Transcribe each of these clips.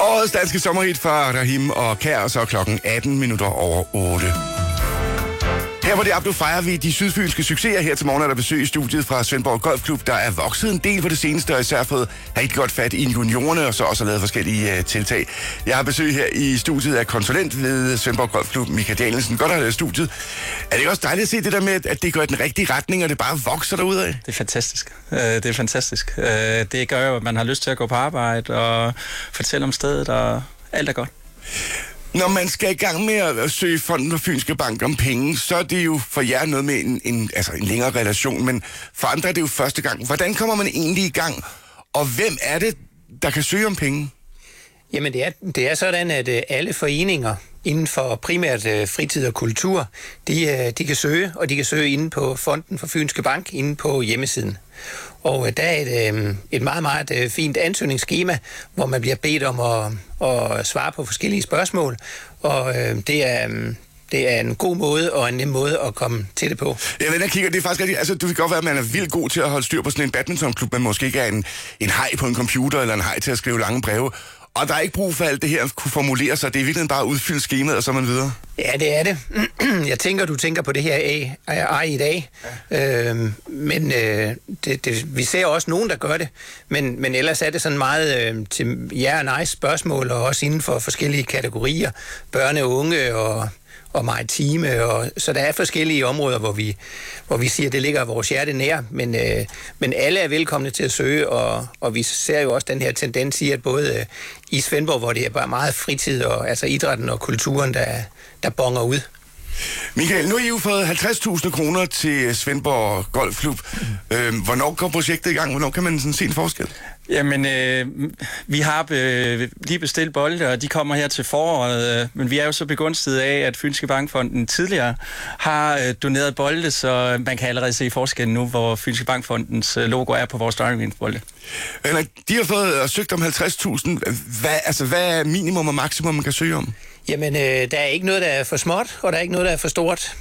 Årets danske sommerhit fra Rahim og Kær, og så er klokken 18:08. Her på det Abdo fejrer vi de sydfynske succeser. Her til morgen er der besøg i studiet fra Svendborg Golfklub, der er vokset en del på det seneste, og især fået rigtig godt fat i juniorerne, og så også har lavet forskellige tiltag. Jeg har besøg her i studiet af konsulent ved Svendborg Golfklub, Michael Danielsen. Godt at have studiet. Er det ikke også dejligt at se det der med, at det går i den rigtige retning, og det bare vokser derudad? Det er fantastisk. Det er fantastisk. Det gør jo, at man har lyst til at gå på arbejde og fortælle om stedet, og alt er godt. Når man skal i gang med at søge Fonden for Fynske Bank om penge, så er det jo for jer noget med en længere relation, men for andre er det jo første gang. Hvordan kommer man egentlig i gang, og hvem er det, der kan søge om penge? Jamen det er sådan, at alle foreninger inden for primært fritid og kultur, de kan søge, og de kan søge inde på Fonden for Fynske Bank, inde på hjemmesiden. Og der er et meget, meget fint ansøgningsskema, hvor man bliver bedt om at svare på forskellige spørgsmål, og det er en god måde og en nem måde at komme til det på. Jeg ved, jeg kigger, det er faktisk rigtigt. Altså, du kan godt være, at man er vildt god til at holde styr på sådan en badmintonklub, men måske ikke er en hej på en computer, eller en hej til at skrive lange breve. Og der er ikke brug for alt det her at kunne formulere sig. Det er virkelig bare at udfylde skemaet, og så er man videre. Ja, det er det. Jeg tænker, du tænker på det her i dag. Ja. Men vi ser også nogen, der gør det. Men ellers er det sådan meget til ja og nej spørgsmål, og også inden for forskellige kategorier. Børne, unge og maritime, og så der er forskellige områder, hvor vi siger, at det ligger vores hjerte nær, men alle er velkomne til at søge, og vi ser jo også den her tendens i, at både i Svendborg, hvor det er bare meget fritid, og altså idrætten og kulturen, der bonger ud. Michael, nu har I jo fået 50.000 kroner til Svendborg Golfklub. Hvornår går projektet i gang? Hvornår kan man sådan se en forskel? Jamen, vi har lige bestilt bolde, og de kommer her til foråret, men vi er jo så begunstiget af, at Fynske Bankfonden tidligere har doneret bolde, så man kan allerede se forskellen nu, hvor Fynske Bankfondens logo er på vores driving-bolde. De har fået søgt om 50.000. Hvad er minimum og maksimum, man kan søge om? Jamen, der er ikke noget, der er for småt, og der er ikke noget, der er for stort.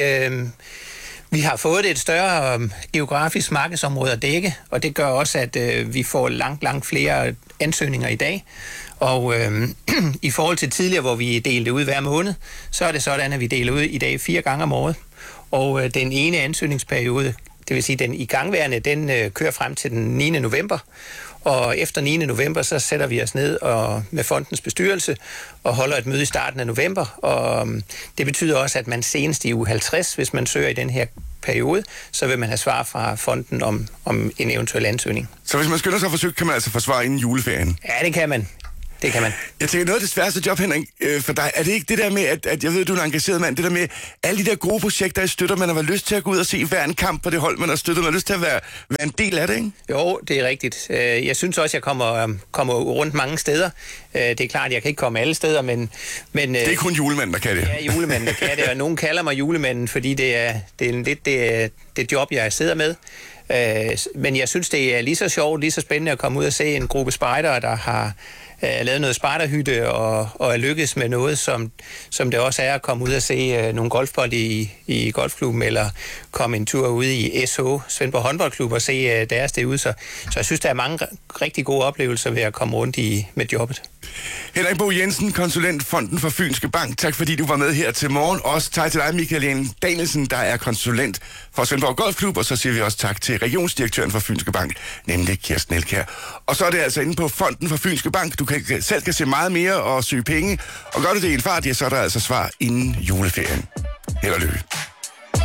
Vi har fået et større geografisk markedsområde at dække, og det gør også, at vi får langt flere ansøgninger i dag. Og i forhold til tidligere, hvor vi delte ud hver måned, så er det sådan, at vi deler ud i dag 4 gange om året. Og den ene ansøgningsperiode, det vil sige den igangværende, den kører frem til den 9. november. Og efter 9. november, så sætter vi os ned med fondens bestyrelse og holder et møde i starten af november. Og det betyder også, at man senest i uge 50, hvis man søger i den her periode, så vil man have svar fra fonden om en eventuel ansøgning. Så hvis man skynder sig at forsøge, kan man altså få svar inden juleferien? Ja, det kan man. Det kan man. Jeg tænker, noget af det sværeste job, Henrik, for dig, er det ikke det der med, at jeg ved, at du er en engageret mand, det der med alle de der gode projekter, I støtter, man har lyst til at gå ud og se hver en kamp på det hold, man har støttet, man har lyst til at være en del af det, ikke? Jo, det er rigtigt. Jeg synes også, jeg kommer rundt mange steder. Det er klart, at jeg kan ikke komme alle steder, men det er kun julemanden, der kan det. Ja, julemanden, der kan det, og nogen kalder mig julemanden, fordi det er lidt det job, jeg sidder med. Men jeg synes, det er lige så sjovt, lige så spændende at komme ud og se en gruppe spejdere, der har lavet noget spejderhytte og er lykkes med noget, som det også er at komme ud og se nogle golfbold i golfklubben, eller komme en tur ude i SH, Svendborg Håndboldklub, og se deres derude. Så jeg synes, der er mange rigtig gode oplevelser ved at komme rundt med jobbet. Henrik Bo Jensen, konsulent Fonden for Fynske Bank. Tak fordi du var med her til morgen. Også tak til dig, Michael Danielsen, der er konsulent for Svendborg Golfklub. Og så siger vi også tak til regionsdirektøren for Fynske Bank, nemlig Kirsten Elkjær. Og så er det altså inde på Fonden for Fynske Bank. Du selv kan se meget mere og søge penge. Og gør du det i en fart, ja, så er der altså svar inden juleferien. Held og lykke.